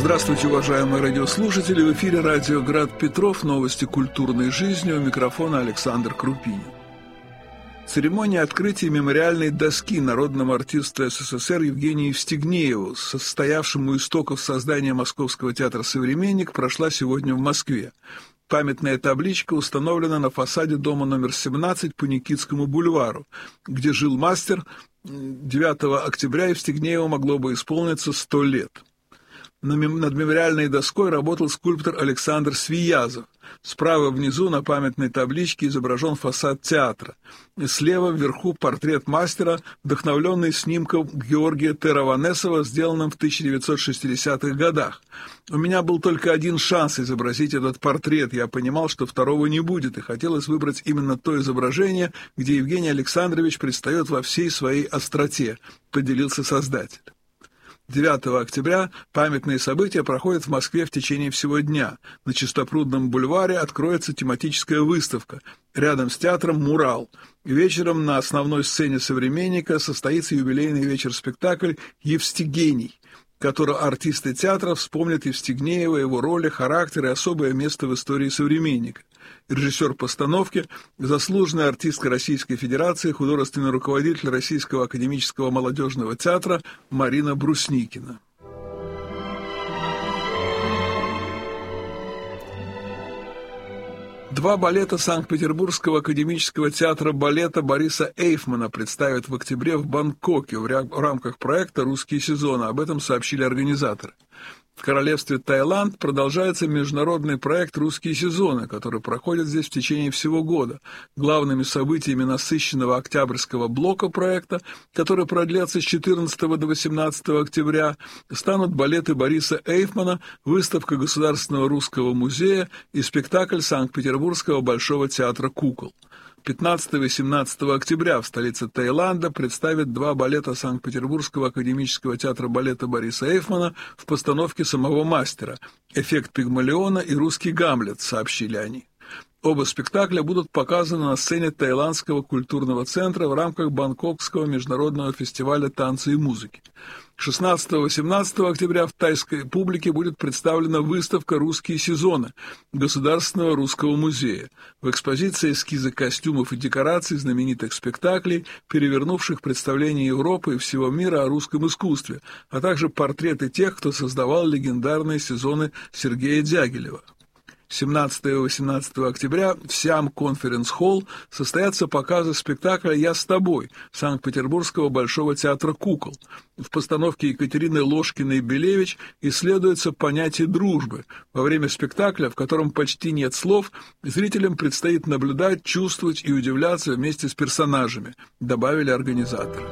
Здравствуйте, уважаемые радиослушатели! В эфире радио «Град Петров», новости культурной жизни, у микрофона Александр Крупинин. Церемония открытия мемориальной доски народному артисту СССР Евгению Евстигнееву, состоявшему у истоков создания Московского театра «Современник», прошла сегодня в Москве. Памятная табличка установлена на фасаде дома номер 17 по Никитскому бульвару, где жил мастер. 9 октября Евстигнееву могло бы исполниться 100 лет. Над мемориальной доской работал скульптор Александр Свиязов. Справа внизу на памятной табличке изображен фасад театра. И слева вверху портрет мастера, вдохновленный снимком Георгия Тераванесова, сделанным в 1960-х годах. У меня был только один шанс изобразить этот портрет. Я понимал, что второго не будет, и хотелось выбрать именно то изображение, где Евгений Александрович предстает во всей своей остроте, поделился создатель. 9 октября памятные события проходят в Москве в течение всего дня. На Чистопрудном бульваре откроется тематическая выставка. Рядом с театром «Мурал». Вечером на основной сцене «Современника» состоится юбилейный вечер-спектакль «Евстигений», которого артисты театра вспомнят Евстигнеева, его роли, характер и особое место в истории «Современника». Режиссер постановки, заслуженная артистка Российской Федерации, художественный руководитель Российского академического молодежного театра Марина Брусникина. Два балета Санкт-Петербургского академического театра балета Бориса Эйфмана представят в октябре в Бангкоке в рамках проекта «Русские сезоны». Об этом сообщили организаторы. В королевстве Таиланд продолжается международный проект «Русские сезоны», который проходит здесь в течение всего года. Главными событиями насыщенного октябрьского блока проекта, который продлится с 14 до 18 октября, станут балеты Бориса Эйфмана, выставка Государственного русского музея и спектакль Санкт-Петербургского Большого театра кукол. 15 и 17 октября в столице Таиланда представят два балета Санкт-Петербургского академического театра балета Бориса Эйфмана в постановке самого мастера «Эффект Пигмалиона» и «Русский Гамлет», сообщили они. Оба спектакля будут показаны на сцене Таиландского культурного центра в рамках Бангкокского международного фестиваля танца и музыки. 16-18 октября в тайской публике будет представлена выставка «Русские сезоны» Государственного русского музея. В экспозиции эскизы костюмов и декораций знаменитых спектаклей, перевернувших представления Европы и всего мира о русском искусстве, а также портреты тех, кто создавал легендарные сезоны Сергея Дягилева. 17 и 18 октября в Сиам Конференц-холл состоятся показы спектакля «Я с тобой» Санкт-Петербургского Большого театра кукол. В постановке Екатерины Ложкиной-Белевич исследуется понятие дружбы. Во время спектакля, в котором почти нет слов, зрителям предстоит наблюдать, чувствовать и удивляться вместе с персонажами, добавили организаторы.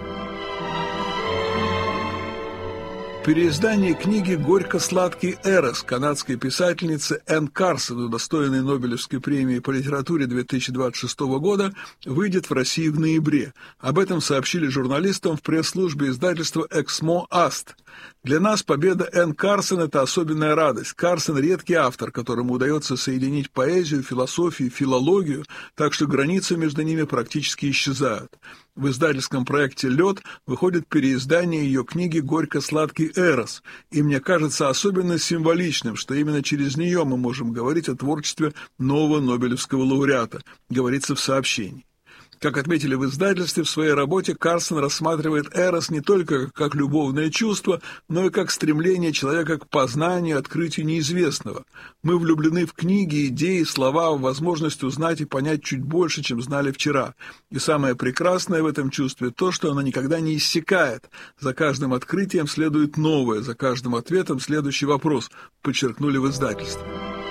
Переиздание книги «Горько-сладкий Эрос» канадской писательницы Энн Карсон, удостоенной Нобелевской премии по литературе 2026 года, выйдет в России в ноябре. Об этом сообщили журналистам в пресс-службе издательства «Эксмо Аст». Для нас победа Энн Карсон – это особенная радость. Карсон – редкий автор, которому удается соединить поэзию, философию, филологию, так что границы между ними практически исчезают. В издательском проекте «Лед» выходит переиздание ее книги «Горько-сладкий Эрос», и мне кажется особенно символичным, что именно через нее мы можем говорить о творчестве нового Нобелевского лауреата, говорится в сообщении. Как отметили в издательстве, в своей работе Карсон рассматривает эрос не только как любовное чувство, но и как стремление человека к познанию, открытию неизвестного. Мы влюблены в книги, идеи, слова, в возможность узнать и понять чуть больше, чем знали вчера. И самое прекрасное в этом чувстве то, что оно никогда не иссякает. За каждым открытием следует новое, за каждым ответом следующий вопрос, подчеркнули в издательстве.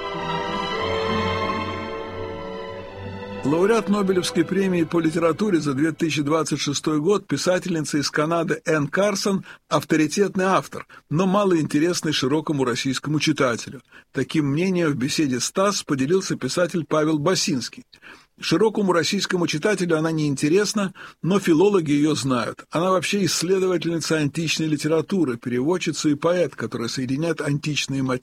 Лауреат Нобелевской премии по литературе за 2026 год, писательница из Канады Энн Карсон – авторитетный автор, но малоинтересный широкому российскому читателю. Таким мнением в беседе с ТАСС поделился писатель Павел Басинский. Широкому российскому читателю она не интересна, но филологи ее знают. Она вообще исследовательница античной литературы, переводчица и поэт, который соединяет античные мотивы